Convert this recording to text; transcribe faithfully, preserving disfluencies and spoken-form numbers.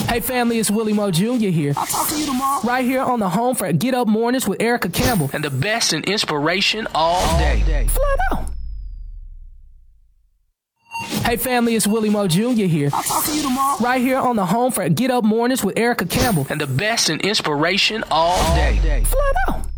Hey family, it's Willie Mo Junior here. I'll talk to you tomorrow. Right here on the home for Get Up Mornings with Erica Campbell. And the best in inspiration all day. Flat out. Hey family, it's Willie Mo Junior here. I'll talk to you tomorrow. Right here on the home for Get Up Mornings with Erica Campbell. And the best in inspiration all day. Flat out.